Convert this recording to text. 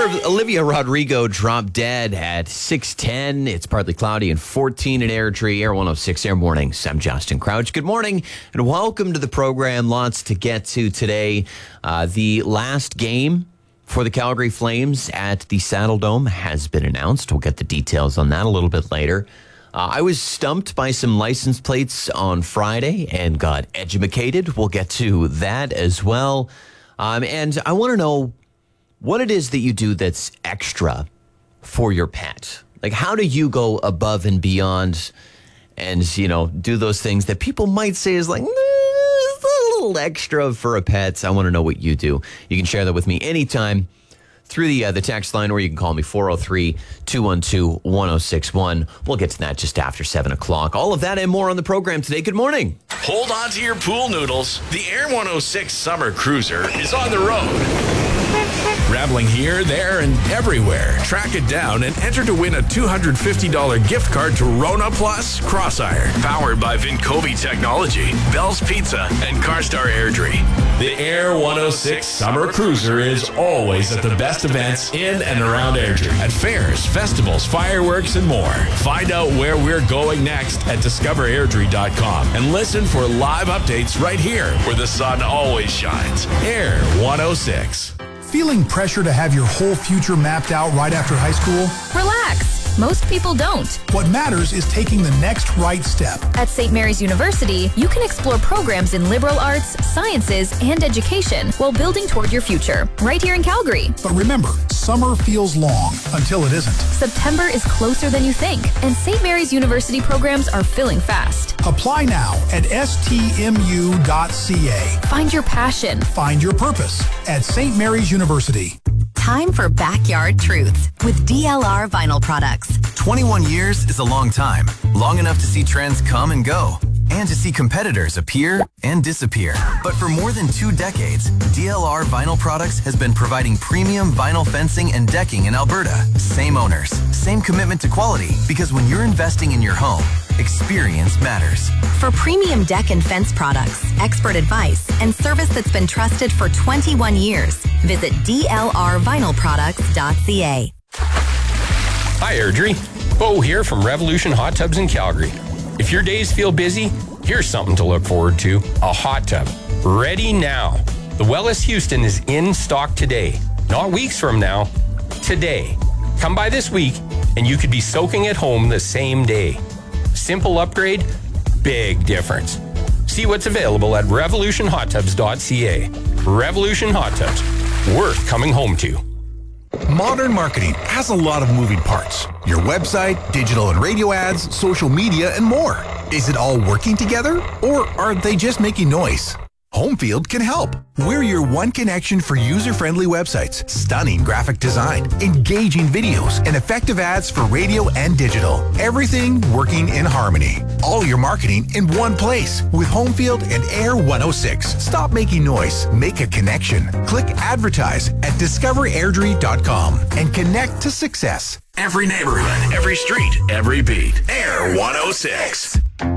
Olivia Rodrigo dropped dead at 6:10. It's partly cloudy and 14 at Airdrie. Air 106 Air Mornings. I'm Justin Crouch. Good morning and welcome to the program. Lots to get to today. The last game for the Calgary Flames at the Saddle Dome has been announced. We'll get the details on that a little bit later. I was stumped by some license plates on Friday and got edumacated. We'll get to that as well. And I want to know what it is that you do that's extra for your pet. Like, how do you go above and beyond and, you know, do those things that people might say is like, it's a little extra for a pet. I want to know what you do. You can share that with me anytime through the text line, or you can call me 403-212-1061. We'll get to that just after 7 o'clock. All of that and more on the program today. Good morning. Hold on to your pool noodles. The Air 106 Summer Cruiser is on the road. Traveling here, there, and everywhere. Track it down and enter to win a $250 gift card to Rona Plus Cross-Iron. Powered by Vincovi Technology, Bell's Pizza, and CarStar Airdrie. The Air 106 Summer Cruiser is always at the best events in and around Airdrie. At fairs, festivals, fireworks, and more. Find out where we're going next at discoverairdrie.com and listen for live updates right here where the sun always shines. Air 106. Feeling pressure to have your whole future mapped out right after high school? Relax. Most people don't. What matters is taking the next right step. At St. Mary's University, you can explore programs in liberal arts, sciences, and education while building toward your future, right here in Calgary. But remember, summer feels long until it isn't. September is closer than you think, and St. Mary's University programs are filling fast. Apply now at stmu.ca. Find your passion. Find your purpose at St. Mary's University. Time for Backyard Truths with DLR Vinyl Products. 21 years is a long time. Long enough to see trends come and go, and to see competitors appear and disappear. But for more than 2 decades, DLR Vinyl Products has been providing premium vinyl fencing and decking in Alberta. Same owners, same commitment to quality, because when you're investing in your home, experience matters. For premium deck and fence products, expert advice, and service that's been trusted for 21 years, visit dlrvinylproducts.ca. Hi, Airdrie. Bo here from Revolution Hot Tubs in Calgary. If your days feel busy, here's something to look forward to. A hot tub. Ready now. The Wellis Houston is in stock today. Not weeks from now. Today. Come by this week, and you could be soaking at home the same day. Simple upgrade, big difference. See what's available at revolutionhottubs.ca. Revolution Hot Tubs. Worth coming home to. Modern marketing has a lot of moving parts. Your website, digital and radio ads, social media, and more. Is it all working together, or are they just making noise? Homefield can help. We're your one connection for user-friendly websites, stunning graphic design, engaging videos, and effective ads for radio and digital. Everything working in harmony. All your marketing in one place with Homefield and Air 106. Stop making noise. Make a connection. Click advertise at discoverairdrie.com and connect to success. Every neighborhood, every street, every beat. Air 106.